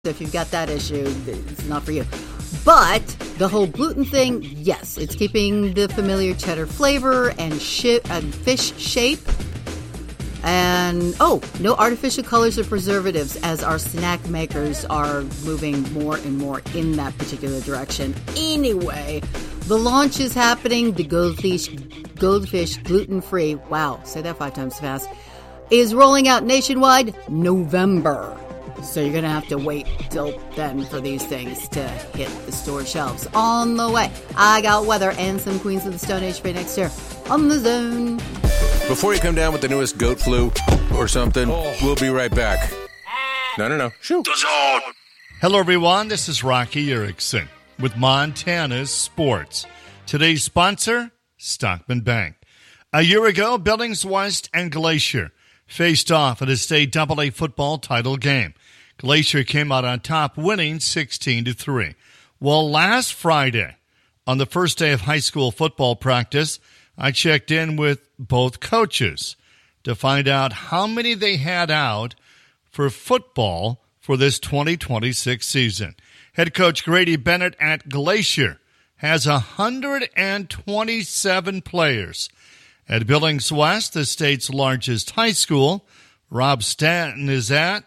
if you've got that issue, it's not for you. But the whole gluten thing, yes, it's keeping the familiar cheddar flavor and fish shape. And, no artificial colors or preservatives, as our snack makers are moving more and more in that particular direction. Anyway, the launch is happening. The Goldfish gluten-free, wow, say that 5 times fast, is rolling out nationwide November. So you're going to have to wait till then for these things to hit the store shelves. On the way, I got weather and some Queens of the Stone Age for you next year on The Zone. Before you come down with the newest goat flu or something, we'll be right back. No. Shoot. The Zone. Hello, everyone. This is Rocky Erickson with Montana's Sports. Today's sponsor, Stockman Bank. A year ago, Billings West and Glacier faced off in a state AA football title game. Glacier came out on top, winning 16-3. Well, last Friday, on the first day of high school football practice, I checked in with both coaches to find out how many they had out for football for this 2026 season. Head coach Grady Bennett at Glacier has 127 players. At Billings West, the state's largest high school, Rob Stanton is at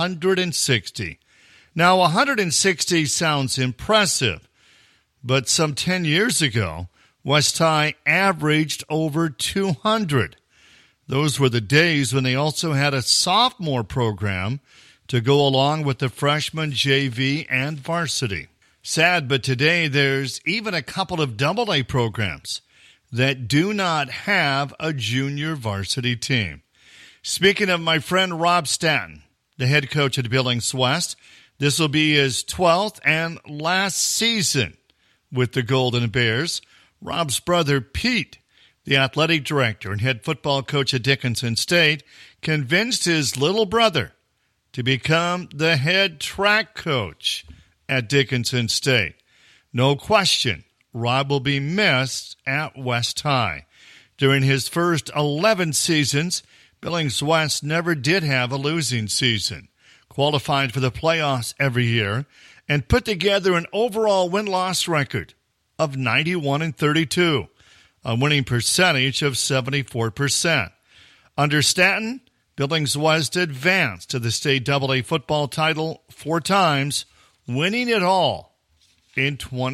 160. Now, 160 sounds impressive, but some 10 years ago, West High averaged over 200. Those were the days when they also had a sophomore program to go along with the freshman, JV, and varsity. Sad, but today there's even a couple of AA programs that do not have a junior varsity team. Speaking of my friend Rob Stanton, the head coach at Billings West, this will be his 12th and last season with the Golden Bears. Rob's brother, Pete, the athletic director and head football coach at Dickinson State, convinced his little brother to become the head track coach at Dickinson State. No question, Rob will be missed at West High. During his first 11 seasons, Billings West never did have a losing season, qualified for the playoffs every year, and put together an overall win-loss record of 91-32, a winning percentage of 74%. Under Stanton, Billings West advanced to the state AA football title 4 times, winning it all in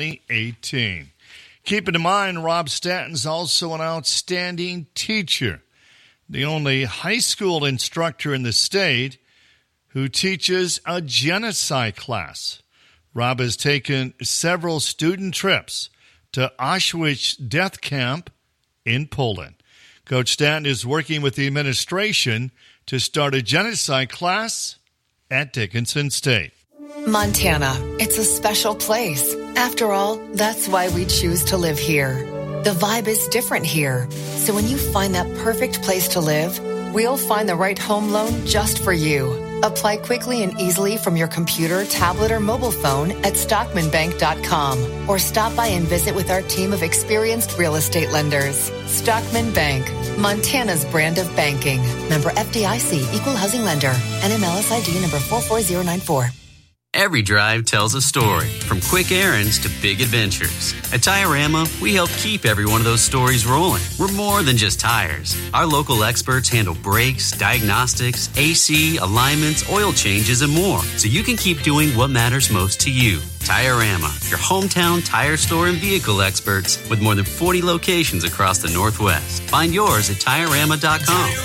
2018. Keep in mind, Rob Stanton's also an outstanding teacher, the only high school instructor in the state who teaches a genocide class. Rob has taken several student trips to Auschwitz death camp in Poland. Coach Stanton is working with the administration to start a genocide class at Dickinson State. Montana, it's a special place. After all, that's why we choose to live here. The vibe is different here. So when you find that perfect place to live, we'll find the right home loan just for you. Apply quickly and easily from your computer, tablet, or mobile phone at StockmanBank.com or stop by and visit with our team of experienced real estate lenders. Stockman Bank, Montana's brand of banking. Member FDIC, Equal Housing Lender. NMLS ID number 44094. Every drive tells a story, from quick errands to big adventures. At Tire-Rama, we help keep every one of those stories rolling. We're more than just tires. Our local experts handle brakes, diagnostics, AC, alignments, oil changes, and more, so you can keep doing what matters most to you. Tire-Rama, your hometown tire store and vehicle experts with more than 40 locations across the Northwest. Find yours at TireRama.com.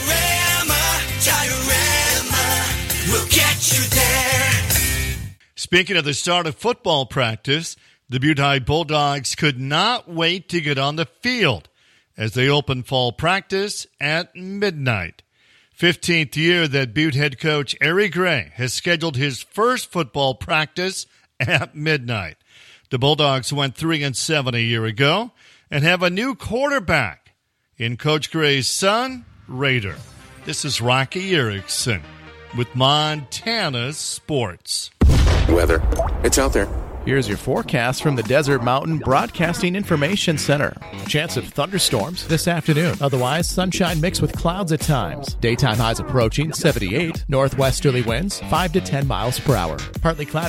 Tire-Rama, we'll get you there. Speaking of the start of football practice, the Butte High Bulldogs could not wait to get on the field as they open fall practice at midnight. 15th year that Butte head coach Ari Gray has scheduled his first football practice at midnight. The Bulldogs went 3-7 a year ago and have a new quarterback in Coach Gray's son, Raider. This is Rocky Erickson with Montana's Sports. Weather. It's out there. Here's your forecast from the Desert Mountain Broadcasting Information Center. Chance of thunderstorms this afternoon. Otherwise, sunshine mixed with clouds at times. Daytime highs approaching 78. Northwesterly winds 5 to 10 miles per hour. Partly cloudy.